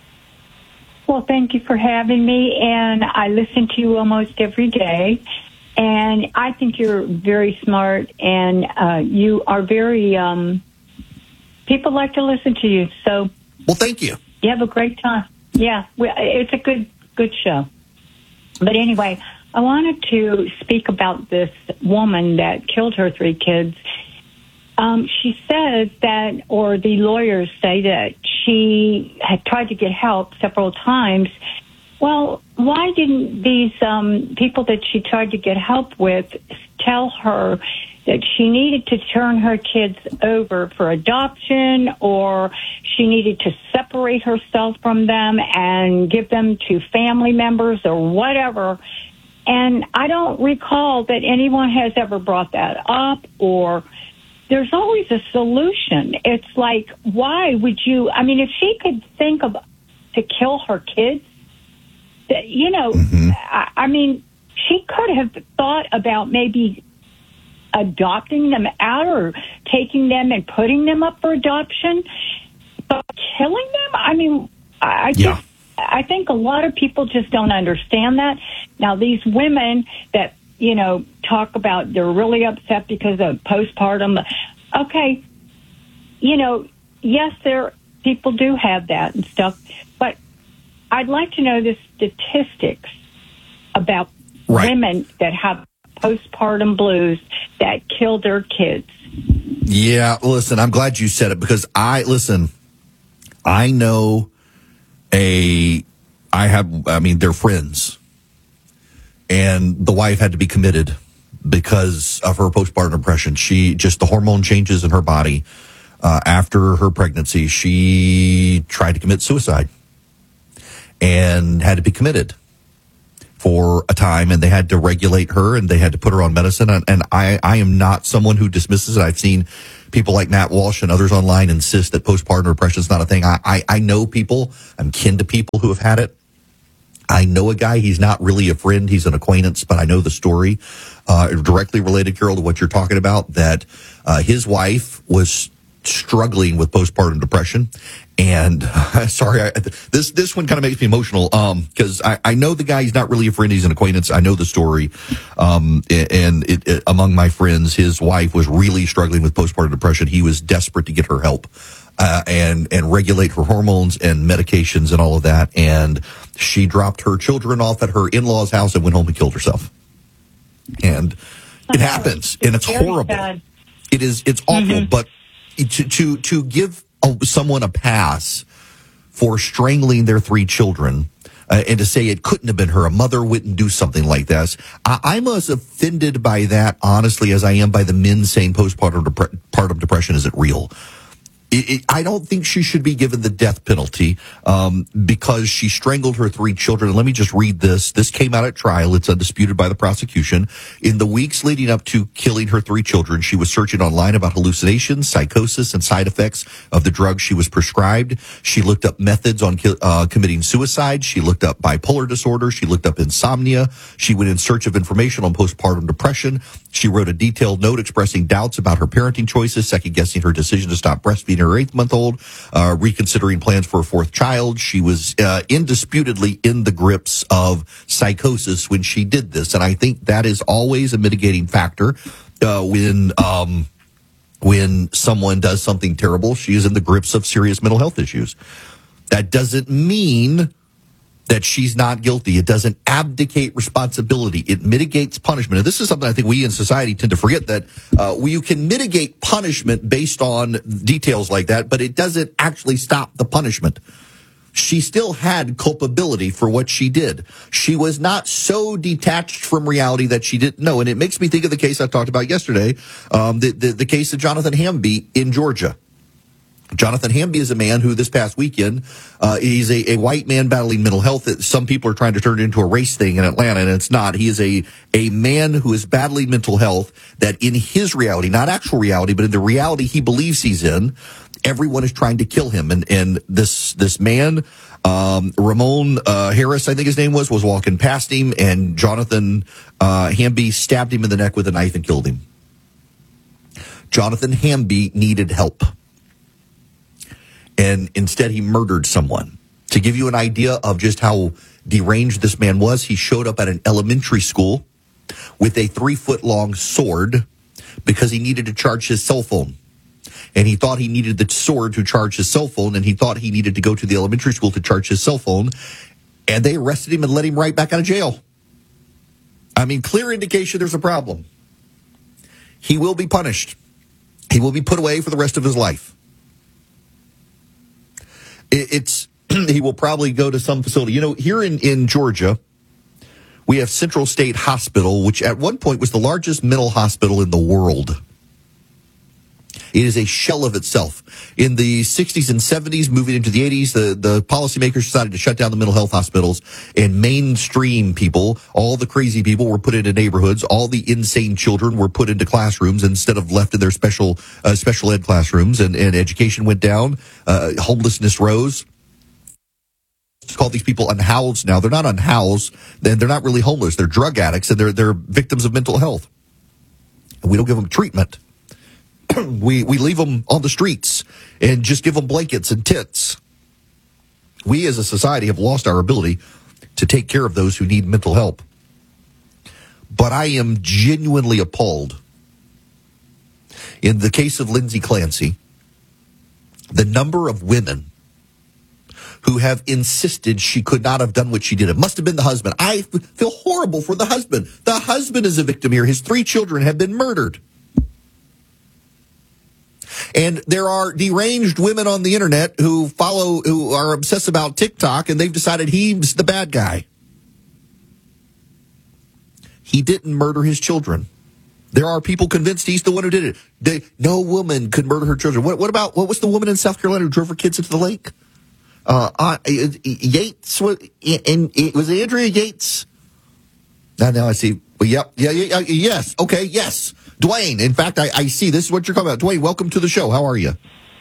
Well, thank you for having me, and I listen to you almost every day, and I think you're very smart, and uh, you are very, um, people like to listen to you, so. Well, thank you. You have a great time. Yeah, it's a good, good show. But anyway, I wanted to speak about this woman that killed her three kids. Um, she says that, or the lawyers say that she had tried to get help several times. Well, why didn't these um, people that she tried to get help with tell her that she needed to turn her kids over for adoption, or she needed to separate herself from them and give them to family members or whatever? And I don't recall that anyone has ever brought that up, or there's always a solution. It's like, why would you, I mean, if she could think of to kill her kids, that, you know, mm-hmm. I, I mean, she could have thought about maybe adopting them out or taking them and putting them up for adoption, but killing them? I mean, I just, yeah. I think a lot of people just don't understand that. Now, these women that, you know, talk about they're really upset because of postpartum. Okay, you know, yes, there people do have that and stuff, but I'd like to know the statistics about right. women that have postpartum blues that kill their kids. Yeah, listen, I'm glad you said it, because I, listen, I know a, I have, I mean, they're friends. And the wife had to be committed because of her postpartum depression. She just, the hormone changes in her body. Uh, after her pregnancy, she tried to commit suicide and had to be committed for a time. And they had to regulate her and they had to put her on medicine. And, and I, I am not someone who dismisses it. I've seen people like Matt Walsh and others online insist that postpartum depression is not a thing. I, I, I know people, I'm kin to people who have had it. I know a guy, he's not really a friend, he's an acquaintance, but I know the story, uh, directly related, Carol, to what you're talking about, that uh, his wife was struggling with postpartum depression. And uh, sorry, I, this this one kind of makes me emotional, um, because I, I know the guy, he's not really a friend, he's an acquaintance. I know the story. Um, and it, it, among my friends, his wife was really struggling with postpartum depression. He was desperate to get her help. Uh, and, and regulate her hormones and medications and all of that. And she dropped her children off at her in-laws' house and went home and killed herself. And it happens, and it's horrible. It is, it's awful, mm-hmm. but to, to, to give a, someone a pass for strangling their three children, uh, and to say it couldn't have been her, a mother wouldn't do something like this. I, I'm as offended by that, honestly, as I am by the men saying postpartum dep- depression isn't real. It, it, I don't think she should be given the death penalty um, because she strangled her three children. And let me just read this. This came out at trial. It's undisputed by the prosecution. In the weeks leading up to killing her three children, she was searching online about hallucinations, psychosis, and side effects of the drugs she was prescribed. She looked up methods on uh, committing suicide. She looked up bipolar disorder. She looked up insomnia. She went in search of information on postpartum depression. She wrote a detailed note expressing doubts about her parenting choices, second-guessing her decision to stop breastfeeding her eight-month-old, uh, reconsidering plans for a fourth child. She was uh, indisputably in the grips of psychosis when she did this, and I think that is always a mitigating factor uh, when um, when someone does something terrible. She is in the grips of serious mental health issues. That doesn't mean that she's not guilty. It doesn't abdicate responsibility. It mitigates punishment. And this is something I think we in society tend to forget, that uh, you can mitigate punishment based on details like that, but it doesn't actually stop the punishment. she still had culpability for what she did. She was not so detached from reality that she didn't know. And it makes me think of the case I talked about yesterday, um, the, the, the case of Jonathan Hamby in Georgia. Jonathan Hamby is a man who this past weekend, uh, he's a, a white man battling mental health. Some people are trying to turn it into a race thing in Atlanta, and it's not. He is a, a man who is battling mental health that in his reality, not actual reality, but in the reality he believes he's in, everyone is trying to kill him. And, and this, this man, um, Ramon, uh, Harris, I think his name was, was walking past him, and Jonathan, uh, Hamby stabbed him in the neck with a knife and killed him. Jonathan Hamby needed help. And instead he murdered someone. To give you an idea of just how deranged this man was, he showed up at an elementary school with a three-foot-long sword because he needed to charge his cell phone. And he thought he needed the sword to charge his cell phone, and he thought he needed to go to the elementary school to charge his cell phone. And they arrested him and let him right back out of jail. I mean, clear indication there's a problem. He will be punished. He will be put away for the rest of his life. It's he will probably go to some facility. You know, here in, in Georgia, we have Central State Hospital, which at one point was the largest mental hospital in the world. It is a shell of itself. In the sixties and seventies, moving into the eighties, the, the policymakers decided to shut down the mental health hospitals, and mainstream people, all the crazy people, were put into neighborhoods. All the insane children were put into classrooms instead of left in their special uh, special ed classrooms, and, and education went down. Uh, homelessness rose. It's called these people unhoused now. They're not unhoused. They're not really homeless. They're drug addicts, and they're they're victims of mental health. And we don't give them treatment. We we leave them on the streets and just give them blankets and tents. We as a society have lost our ability to take care of those who need mental help. But I am genuinely appalled. In the case of Lindsay Clancy, the number of women who have insisted she could not have done what she did. It must have been the husband. I feel horrible for the husband. The husband is a victim here. His three children have been murdered. And there are deranged women on the internet who follow, who are obsessed about TikTok, and they've decided he's the bad guy. He didn't murder his children. There are people convinced he's the one who did it. They, no woman could murder her children. What, what about, what was the woman in South Carolina who drove her kids into the lake? Uh, uh Yates, was, and it was Andrea Yates. Now, now I see. Well, yep, yeah, yeah, yeah, yes, okay, yes. Dwayne, in fact, I, I see this is what you're talking about. Dwayne, welcome to the show. How are you?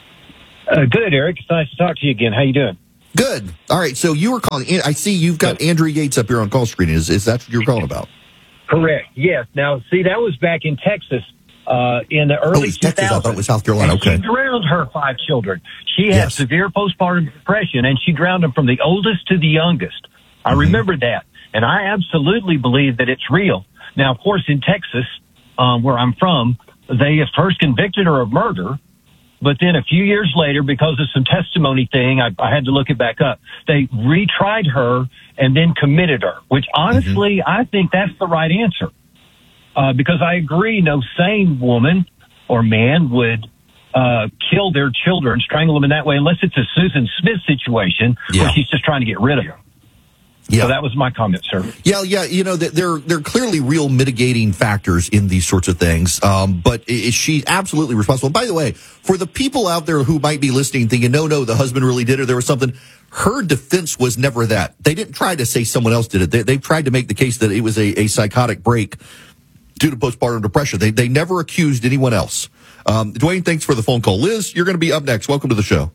Uh, good, Eric. It's nice to talk to you again. How you doing? Good. All right, so you were calling. I see you've got Andrea Yates up here on call screen. Is, is that what you're calling about? Correct, yes. Now, see, that was back in Texas uh, in the early oh, it's Texas. I thought it was South Carolina. And okay. She drowned her five children. She had yes. severe postpartum depression, and she drowned them from the oldest to the youngest. I mm-hmm. remember that, and I absolutely believe that it's real. Now, of course, in Texas, um, where I'm from, they first convicted her of murder, but then a few years later, because of some testimony thing, I, I had to look it back up, they retried her and then committed her, which honestly, mm-hmm. I think that's the right answer. Uh, because I agree, no sane woman or man would uh, kill their children, strangle them in that way, unless it's a Susan Smith situation yeah. where she's just trying to get rid of them. Yeah. So that was my comment, sir. Yeah, yeah. You know, there there are clearly real mitigating factors in these sorts of things. Um, but is she absolutely responsible? By the way, for the people out there who might be listening thinking, no, no, the husband really did it, there was something, her defense was never that. They didn't try to say someone else did it. They, they tried to make the case that it was a, a psychotic break due to postpartum depression. They, they never accused anyone else. Um, Dwayne, thanks for the phone call. Liz, you're going to be up next. Welcome to the show.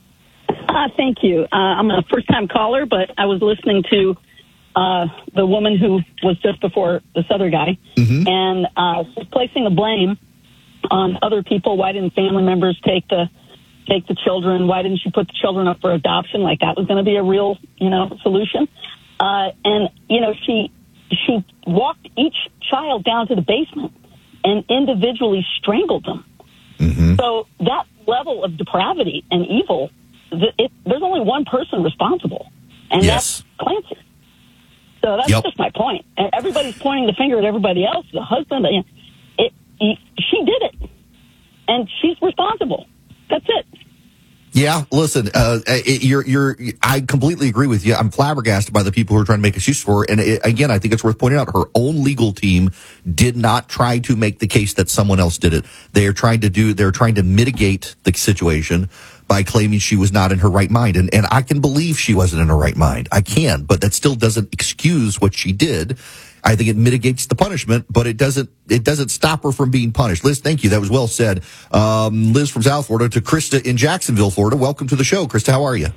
Uh, thank you. Uh, I'm a first-time caller, but I was listening to uh, the woman who was just before this other guy, mm-hmm. and uh, she's placing the blame on other people. Why didn't family members take the take the children? Why didn't she put the children up for adoption? Like that was going to be a real, you know, solution. Uh, and you know, she she walked each child down to the basement and individually strangled them. Mm-hmm. So that level of depravity and evil. It, there's only one person responsible, and yes. that's Clancy. So that's yep. just my point. And everybody's pointing the finger at everybody else. The husband, it, it, she did it, and she's responsible. That's it. Yeah, listen, uh, it, you're, you're, I completely agree with you. I'm flabbergasted by the people who are trying to make excuses for her. And it, again, I think it's worth pointing out her own legal team did not try to make the case that someone else did it. They are trying to do, they're trying to mitigate the situation by claiming she was not in her right mind. And, and I can believe she wasn't in her right mind. I can, but that still doesn't excuse what she did. I think it mitigates the punishment, but it doesn't it doesn't stop her from being punished. Liz, thank you. That was well said. Um, Liz from South Florida to Krista in Jacksonville, Florida. Welcome to the show. Krista, how are you?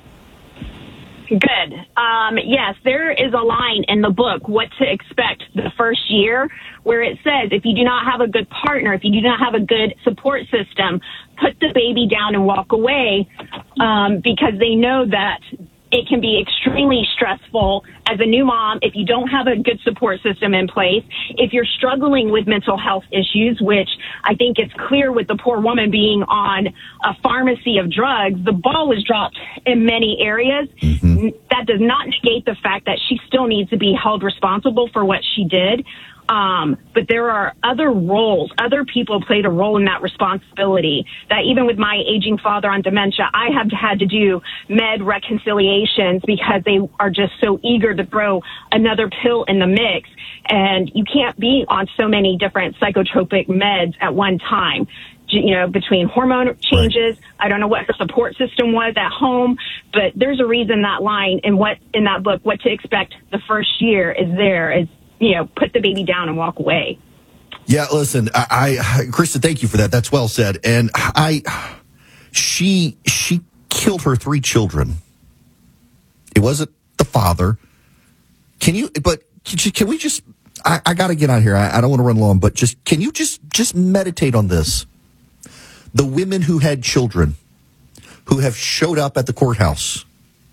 Good. Um, yes, there is a line in the book, What to Expect the First Year, where it says if you do not have a good partner, if you do not have a good support system, put the baby down and walk away, um, because they know that it can be extremely stressful as a new mom if you don't have a good support system in place. If you're struggling with mental health issues, which I think it's clear with the poor woman being on a pharmacy of drugs, the ball was dropped in many areas. Mm-hmm. That does not negate the fact that she still needs to be held responsible for what she did. Um, but there are other roles, other people played a role in that responsibility, that even with my aging father on dementia, I have had to do med reconciliations because they are just so eager to throw another pill in the mix. And you can't be on so many different psychotropic meds at one time. You know, between hormone changes, right. I don't know what the support system was at home, but there's a reason that line in what, in that book, What to Expect the First Year, is there, is, you know, put the baby down and walk away. Yeah, listen, I, I, Krista, thank you for that. That's well said. And I, she, she killed her three children. It wasn't the father. Can you, but can, can we just, I, I got to get out here. I, I don't want to run long, but just, can you just, just meditate on this? The women who had children, who have showed up at the courthouse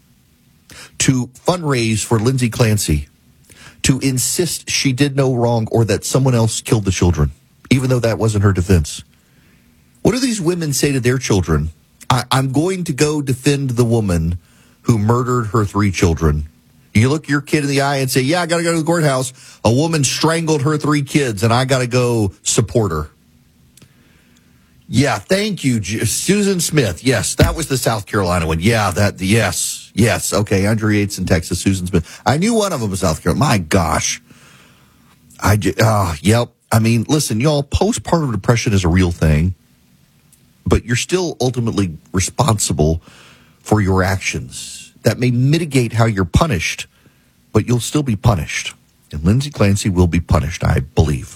to fundraise for Lindsay Clancy, to insist she did no wrong or that someone else killed the children, even though that wasn't her defense. What do these women say to their children? I, I'm going to go defend the woman who murdered her three children. You look your kid in the eye and say, yeah, I got to go to the courthouse. A woman strangled her three kids, and I got to go support her. Yeah, thank you, Susan Smith. Yes, that was the South Carolina one. Yeah, that, yes, yes. Okay, Andre Yates in Texas, Susan Smith. I knew one of them was South Carolina. My gosh. I, uh, yep. I mean, listen, y'all, postpartum depression is a real thing, but you're still ultimately responsible for your actions. That may mitigate how you're punished, but you'll still be punished. And Lindsay Clancy will be punished, I believe.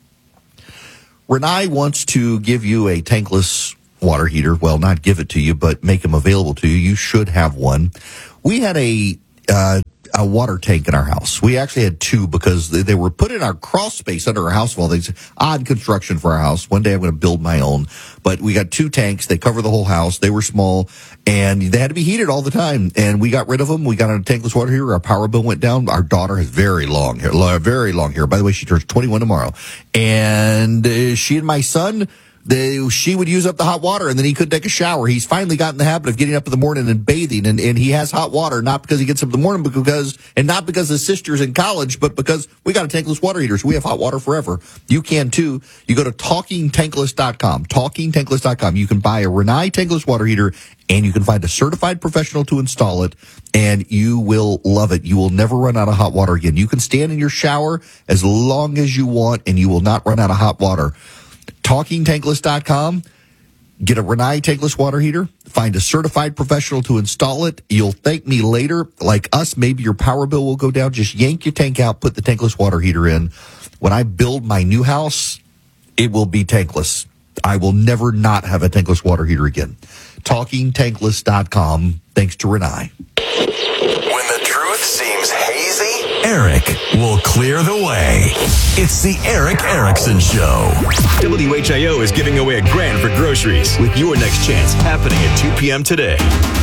Renai wants to give you a tankless water heater. Well, not give it to you, but make them available to you. You should have one. We had a uh, a water tank in our house. We actually had two because they, they were put in our crawl space under our house wall. Things odd construction for our house. One day I'm going to build my own. But we got two tanks. They cover the whole house. They were small, and they had to be heated all the time. And we got rid of them. We got a tankless water heater. Our power bill went down. Our daughter has very long hair, very long hair. By the way, she turns twenty-one tomorrow. And uh, she and my son, They, she would use up the hot water, and then he couldn't take a shower. He's finally gotten the habit of getting up in the morning and bathing, and, and he has hot water, not because he gets up in the morning, but because, and not because his sister's in college, but because we got a tankless water heater, so we have hot water forever. You can too. You go to talking tankless dot com, talking tankless dot com. You can buy a Renai tankless water heater, and you can find a certified professional to install it, and you will love it. You will never run out of hot water again. You can stand in your shower as long as you want, and you will not run out of hot water. talking tankless dot com. Get a Renai tankless water heater. Find a certified professional to install it. You'll thank me later. Like us, maybe your power bill will go down. Just yank your tank out, put the tankless water heater in. When I build my new house, it will be tankless. I will never not have a tankless water heater again. talking tankless dot com. Thanks to Renai. When the truth seems hazy, Eric will clear the way. It's the Eric Erickson Show. W H I O is giving away a grand for groceries with your next chance happening at two p.m. today.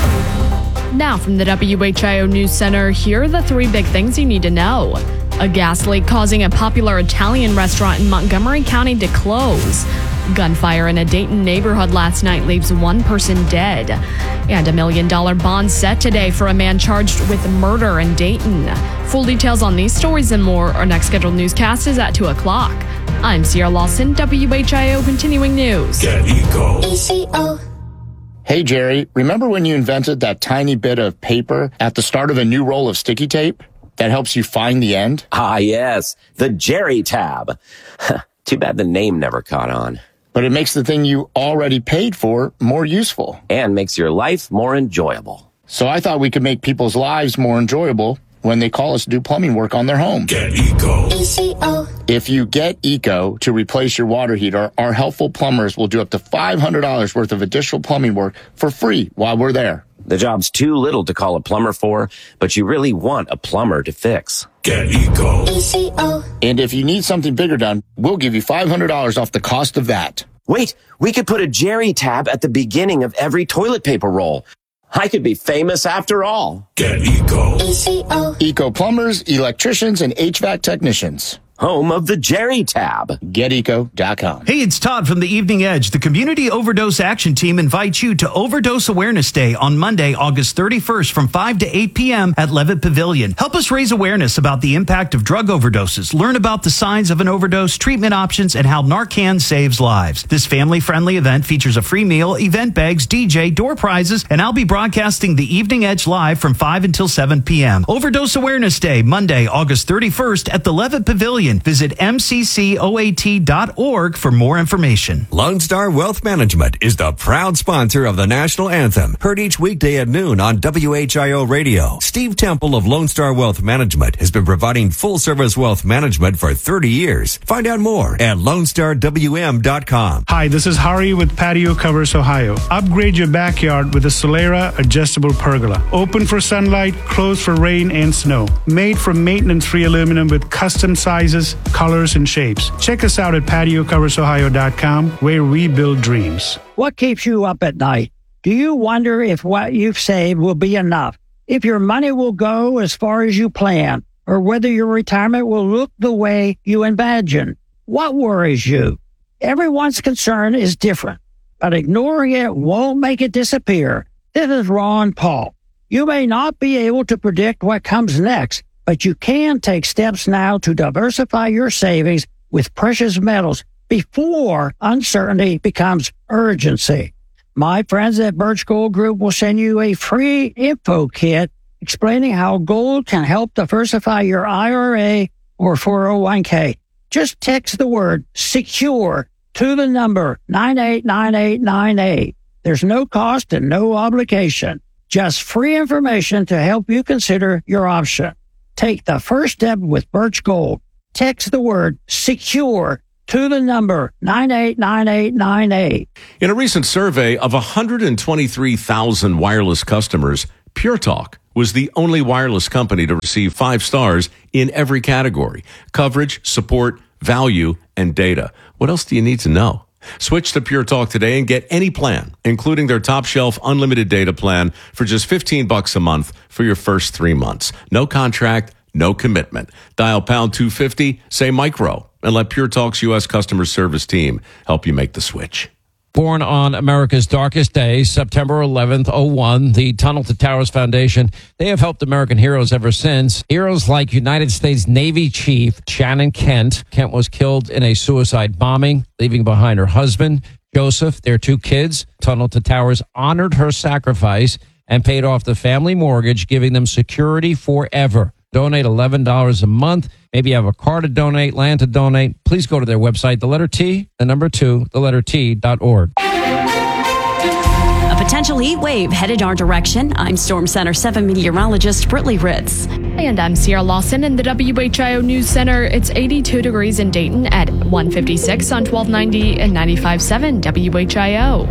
Now from the W H I O News Center, here are the three big things you need to know. A gas leak causing a popular Italian restaurant in Montgomery County to close. Gunfire in a Dayton neighborhood last night leaves one person dead. And a million dollar bond set today for a man charged with murder in Dayton. Full details on these stories and more. Our next scheduled newscast is at two o'clock. I'm Sierra Lawson, W H I O Continuing News. Get Eco. E C O. Hey, Jerry, remember when you invented that tiny bit of paper at the start of a new roll of sticky tape that helps you find the end? Ah, yes, the Jerry tab. Too bad the name never caught on. But it makes the thing you already paid for more useful. And makes your life more enjoyable. So I thought we could make people's lives more enjoyable when they call us to do plumbing work on their home. Get Eco. E C O. If you get Eco to replace your water heater, our helpful plumbers will do up to five hundred dollars worth of additional plumbing work for free while we're there. The job's too little to call a plumber for, but you really want a plumber to fix. Get Eco. E C O. And if you need something bigger done, we'll give you five hundred dollars off the cost of that. Wait, we could put a Jerry tab at the beginning of every toilet paper roll. I could be famous after all. Get Eco. E C O. Eco plumbers, electricians, and H V A C technicians. Home of the Jerry tab. Get eco dot com. Hey, it's Todd from the Evening Edge. The Community Overdose Action Team invites you to Overdose Awareness Day on Monday, August thirty-first from five to eight p.m. at Levitt Pavilion. Help us raise awareness about the impact of drug overdoses. Learn about the signs of an overdose, treatment options, and how Narcan saves lives. This family-friendly event features a free meal, event bags, D J, door prizes, and I'll be broadcasting the Evening Edge live from five until seven p.m. Overdose Awareness Day, Monday, August thirty-first at the Levitt Pavilion. Visit M C C O A T dot org for more information. Lone Star Wealth Management is the proud sponsor of the national anthem, heard each weekday at noon on W H I O Radio. Steve Temple of Lone Star Wealth Management has been providing full-service wealth management for thirty years. Find out more at lone star w m dot com. Hi, this is Hari with Patio Covers Ohio. Upgrade your backyard with a Solera adjustable pergola. Open for sunlight, closed for rain and snow. Made from maintenance-free aluminum with custom sizes, colors, and shapes. Check us out at patio covers ohio dot com, where we build dreams. What keeps you up at night? Do you wonder if what you've saved will be enough? If your money will go as far as you plan? Or whether your retirement will look the way you imagine? What worries you? Everyone's concern is different, but ignoring it won't make it disappear. This is Ron Paul. You may not be able to predict what comes next, but you can take steps now to diversify your savings with precious metals before uncertainty becomes urgency. My friends at Birch Gold Group will send you a free info kit explaining how gold can help diversify your I R A or four oh one k. Just text the word SECURE to the number nine eight nine eight nine eight. There's no cost and no obligation. Just free information to help you consider your option. Take the first step with Birch Gold. Text the word SECURE to the number nine eight nine eight nine eight. In a recent survey of one hundred twenty-three thousand wireless customers, Pure Talk was the only wireless company to receive five stars in every category: coverage, support, value, and data. What else do you need to know? Switch to Pure Talk today and get any plan, including their top shelf unlimited data plan for just fifteen bucks a month for your first three months. No contract, no commitment. Dial pound two fifty, say micro, and let Pure Talk's U S customer service team help you make the switch. Born on America's darkest day, September eleventh, oh one, the Tunnel to Towers Foundation, they have helped American heroes ever since. Heroes like United States Navy Chief Shannon Kent. Kent was killed in a suicide bombing, leaving behind her husband, Joseph, their two kids. Tunnel to Towers honored her sacrifice and paid off the family mortgage, giving them security forever. Donate eleven dollars a month. Maybe you have a car to donate, land to donate. Please go to their website, the letter T, the number two, the letter T dot org. A potential heat wave headed our direction. I'm Storm Center seven meteorologist Britley Ritz. And I'm Sierra Lawson in the W H I O News Center. It's eighty-two degrees in Dayton at one fifty-six on twelve ninety and ninety-five point seven W H I O.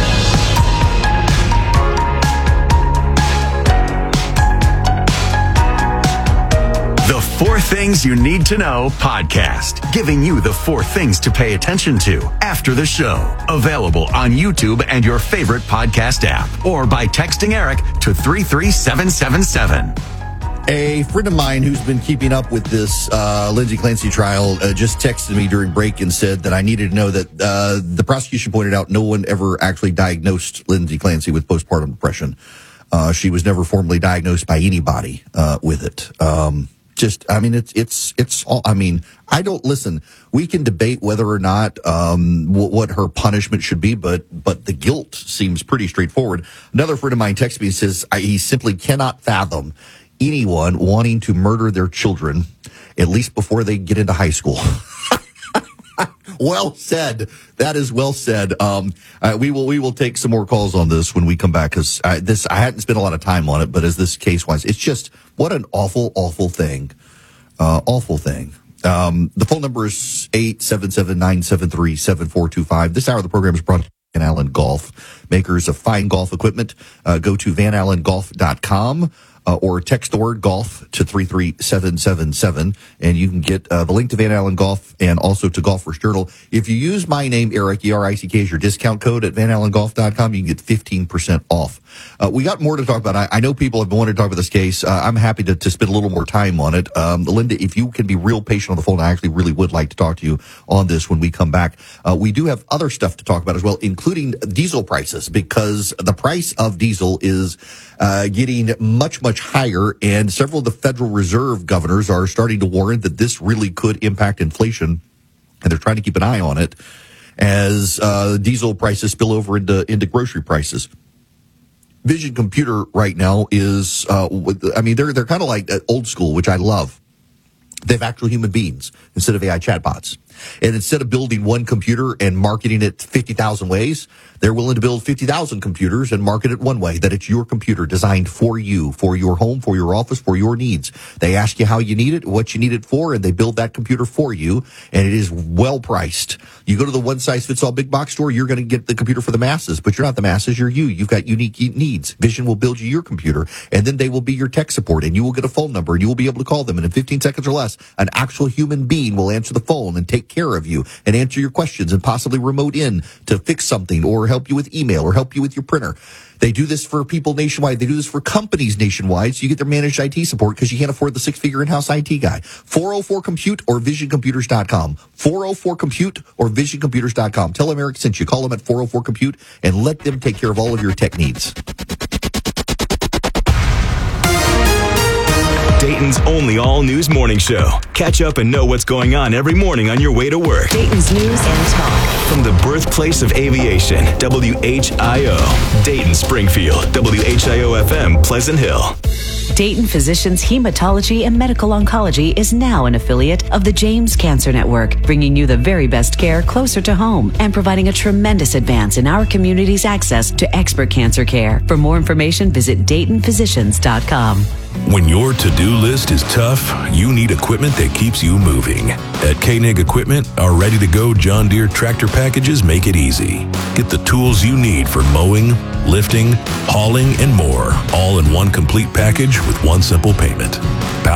The Four Things You Need to Know podcast, giving you the four things to pay attention to after the show. Available on YouTube and your favorite podcast app, or by texting Eric to three three seven seven seven. A friend of mine who's been keeping up with this uh, Lindsay Clancy trial uh, just texted me during break and said that I needed to know that uh, the prosecution pointed out no one ever actually diagnosed Lindsay Clancy with postpartum depression. Uh, she was never formally diagnosed by anybody uh, with it. Um Just, I mean, it's, it's, it's all, I mean, I don't, listen, we can debate whether or not, um, w- what her punishment should be, but, but the guilt seems pretty straightforward. Another friend of mine texts me and says, I, he simply cannot fathom anyone wanting to murder their children, at least before they get into high school. Well said. That is well said. Um, uh, we will we will take some more calls on this when we come back, because this I hadn't spent a lot of time on it, but as this case wise, it's just what an awful, awful thing, uh, awful thing. Um, the phone number is eight seven seven nine seven three seven four two five. This hour of the program is brought to you by Van Allen Golf, makers of fine golf equipment. Uh, go to van allen golf dot com. Uh, or text the word golf to three three seven seven seven, and you can get uh, the link to Van Allen Golf and also to Golfer's Journal. If you use my name, Eric, E R I C K, as your discount code at van allen golf dot com, you can get fifteen percent off. Uh, we got more to talk about. I, I know people have wanted to talk about this case. Uh, I'm happy to, to spend a little more time on it. Um, Linda, if you can be real patient on the phone, I actually really would like to talk to you on this when we come back. Uh, we do have other stuff to talk about as well, including diesel prices, because the price of diesel is uh, getting much, much higher, and several of the Federal Reserve governors are starting to warn that this really could impact inflation, and they're trying to keep an eye on it as uh, diesel prices spill over into, into grocery prices. Vision Computer right now is, uh, I mean, they're they're kind of like old school, which I love. They have actual human beings instead of A I chatbots. And instead of building one computer and marketing it fifty thousand ways, they're willing to build fifty thousand computers and market it one way, that it's your computer designed for you, for your home, for your office, for your needs. They ask you how you need it, what you need it for, and they build that computer for you, and it is well priced. You go to the one-size-fits-all big box store, you're going to get the computer for the masses, but you're not the masses, you're you. You've got unique needs. Vision will build you your computer, and then they will be your tech support, and you will get a phone number, and you will be able to call them, and in fifteen seconds or less, an actual human being will answer the phone and take care of you and answer your questions and possibly remote in to fix something or help you with email or help you with your printer. They do this for people nationwide. They do this for companies nationwide, so you get their managed I T support because you can't afford the six-figure in-house I T guy. four oh four compute or vision computers dot com. four oh four compute or vision computers dot com. Tell them Eric sent you. Call them at four oh four compute and let them take care of all of your tech needs. Dayton's only all-news morning show. Catch up and know what's going on every morning on your way to work. Dayton's News and Talk. From the birthplace of aviation, W H I O. Dayton, Springfield, W H I O F M, Pleasant Hill. Dayton Physicians Hematology and Medical Oncology is now an affiliate of the James Cancer Network, bringing you the very best care closer to home and providing a tremendous advance in our community's access to expert cancer care. For more information, visit dayton physicians dot com. When your to-do list is tough, you need equipment that keeps you moving. At Koenig Equipment, our ready-to-go John Deere tractor packages make it easy. Get the tools you need for mowing, lifting, hauling, and more, all in one complete package with one simple payment.